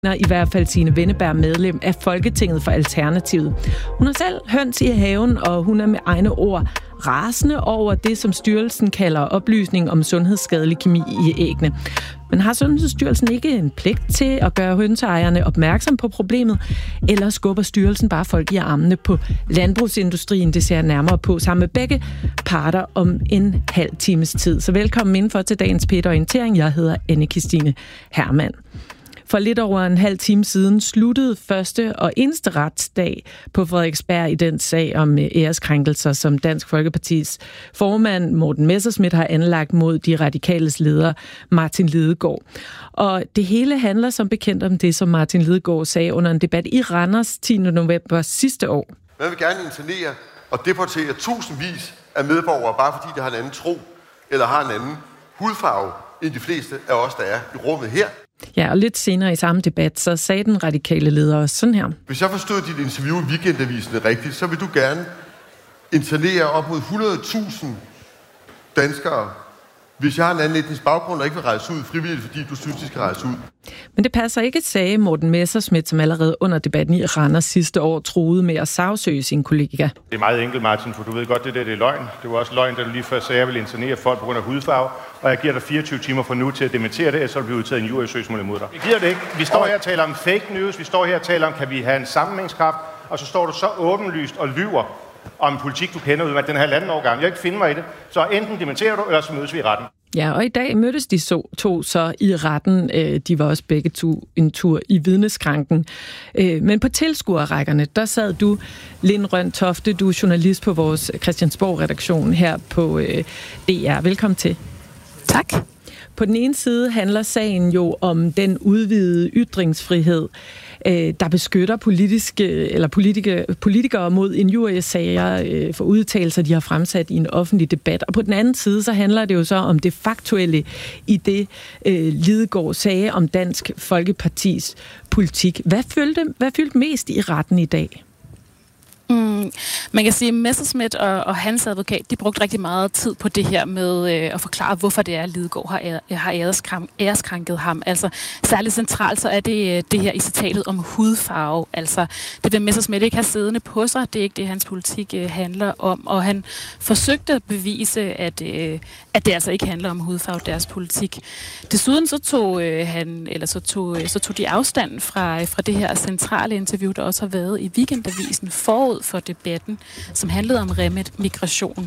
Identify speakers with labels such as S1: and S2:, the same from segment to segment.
S1: I hvert fald Signe Wenneberg, medlem af Folketinget for Alternativet. Hun har selv høns i haven, og hun er med egne ord rasende over det, som styrelsen kalder oplysning om sundhedsskadelig kemi i æggene. Men har Sundhedsstyrelsen ikke en pligt til at gøre hønseejerne opmærksom på problemet, eller skubber styrelsen bare folk i armene på landbrugsindustrien? Det ser jeg nærmere på sammen med begge parter om en halv times tid. Så velkommen indenfor til dagens P1-orientering. Jeg hedder Anne-Kristine Hermann. For lidt over en halv time siden sluttede første og eneste retsdag på Frederiksberg i den sag om æreskrænkelser, som Dansk Folkepartis formand Morten Messerschmidt har anlagt mod de radikales leder Martin Lidegaard. Og det hele handler som bekendt om det, som Martin Lidegaard sagde under en debat i Randers 10. november sidste år.
S2: Man vil gerne internere og deportere tusindvis af medborgere, bare fordi de har en anden tro eller har en anden hudfarve end de fleste af os, der er i rummet her.
S1: Ja, og lidt senere i samme debat, så sagde den radikale leder også sådan her.
S2: Hvis jeg forstod dit interview i Weekendavisen rigtigt, så vil du gerne internere op mod 100.000 danskere, hvis jeg har en anden etnisk baggrund og ikke vil rejse ud frivilligt, fordi du synes, de skal rejse ud.
S1: Men det passer ikke, sagde Morten Messerschmidt, som allerede under debatten i Randers sidste år truede med at sagsøge sin kollega.
S3: Det er meget enkelt, Martin, for du ved godt, det er løgn. Det var også løgn, da du lige før sagde, at jeg vil internere folk på grund af hudfarve, og jeg giver dig 24 timer fra nu til at dementere det, så vil blive udtaget en jurysøgsmål imod dig. Jeg giver det ikke. Vi står her og taler om fake news, vi står her og taler om, kan vi have en sammenhængskraft, og så står du så åbenlyst og lyver om politik, du kender ud af den her 1,5 år gammel. Jeg vil ikke finde mig i det. Så enten dementerer du, eller så mødes vi i retten.
S1: Ja, og i dag mødtes de to så i retten. De var også begge to en tur i vidneskranken. Men på tilskuerrækkerne, der sad du, Linn Røntofte, du er journalist på vores Christiansborg-redaktion her på DR. Velkommen til.
S4: Tak.
S1: På den ene side handler sagen jo om den udvidede ytringsfrihed, der beskytter politikere mod injuriesager for udtalelser, de har fremsat i en offentlig debat. Og på den anden side, så handler det jo så om det faktuelle i det, Lidegaard sagde om Dansk Folkepartis politik. Hvad fyldte mest i retten i dag?
S4: Man kan sige, at Messerschmidt og hans advokat, de brugte rigtig meget tid på det her med at forklare, hvorfor det er, at Lidegaard har æreskrænket ham. Altså særligt centralt så er det her i citatet om hudfarve. Altså det vil Messerschmidt ikke have siddende på sig. Det er ikke det, hans politik handler om. Og han forsøgte at bevise, at det altså ikke handler om hudfarve, deres politik. Desuden så tog de afstand fra det her centrale interview, der også har været i Weekendavisen forud for debatten, som handlede om remigration.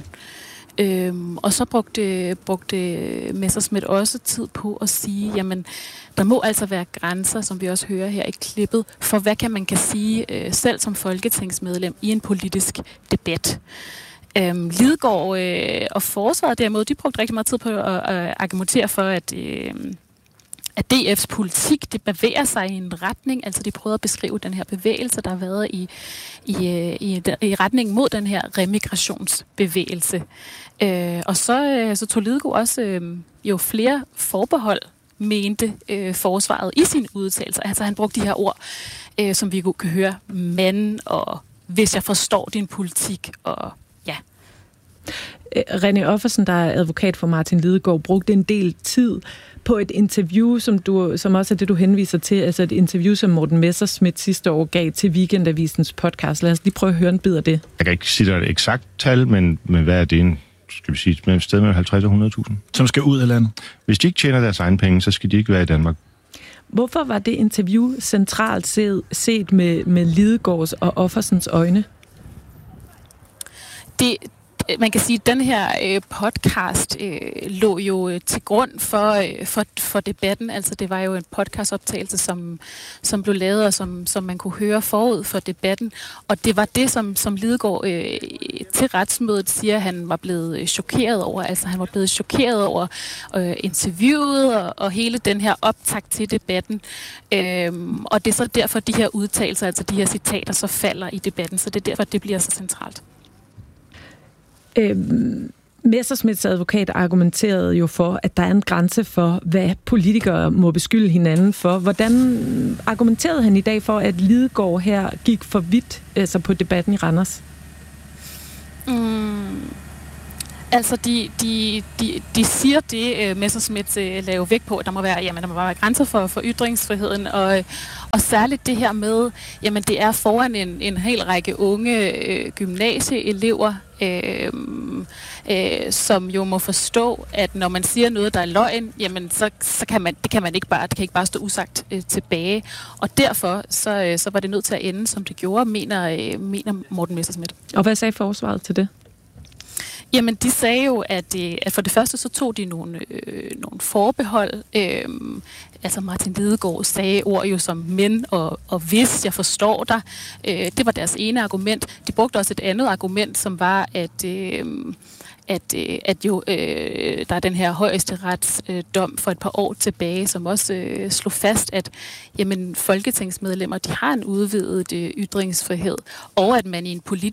S4: Og så brugte Messerschmidt også tid på at sige, jamen, der må altså være grænser, som vi også hører her i klippet, for hvad man kan sige selv som folketingsmedlem i en politisk debat. Lidegaard og forsvaret derimod, de brugte rigtig meget tid på at argumentere for, at DF's politik, det bevæger sig i en retning, altså de prøvede at beskrive den her bevægelse, der har været i retning mod den her remigrationsbevægelse. Og så tog Lidegaard også jo flere forbehold, mente forsvaret i sine udtalelser. Altså han brugte de her ord, som vi kan høre, mand og hvis jeg forstår din politik, og ja.
S1: René Offersen, der er advokat for Martin Lidegaard, brugte en del tid på et interview, som også er det, du henviser til, altså et interview, som Morten Messerschmidt sidste år gav til Weekendavisens podcast. Lad os lige prøve at høre en bid af det.
S3: Jeg kan ikke sige dig et eksakt tal, men hvad er det? Skal vi sige et sted mellem 50 og 100.000? Som skal ud af landet. Hvis de ikke tjener deres egen penge, så skal de ikke være i Danmark.
S1: Hvorfor var det interview centralt set med Lidegaards og Offersens øjne?
S4: Man kan sige, at den her podcast lå jo til grund for debatten. Altså det var jo en podcastoptagelse, som blev lavet, og som man kunne høre forud for debatten. Og det var det, som Lidegaard til retsmødet siger, han var blevet chokeret over. Altså han var blevet chokeret over interviewet og hele den her optakt til debatten. Og det er så derfor, de her udtalelser, altså de her citater, så falder i debatten. Så det er derfor, det bliver så centralt.
S1: Messerschmidts advokat argumenterede jo for, at der er en grænse for, hvad politikere må beskylde hinanden for. Hvordan argumenterede han i dag for, at Lidegaard her gik for vidt altså på debatten i Randers?
S4: Altså, de siger det, Messerschmidt laver vægt på, at der må være grænser for ytringsfriheden, og særligt det her med, jamen det er foran en hel række unge gymnasieelever, som jo må forstå, at når man siger noget, der er løgn, jamen så kan det ikke bare stå usagt tilbage. Og derfor så var det nødt til at ende, som det gjorde, mener Morten Messerschmidt.
S1: Og hvad sagde forsvaret til det?
S4: Jamen, de sagde jo, at for det første så tog de nogle forbehold. Altså Martin Lidegaard sagde ord jo som men og hvis, jeg forstår dig. Det var deres ene argument. De brugte også et andet argument, som var, at der er den her højesteretsdom for et par år tilbage, som også slog fast, at jamen, folketingsmedlemmer, de har en udvidet ytringsfrihed, og at man i en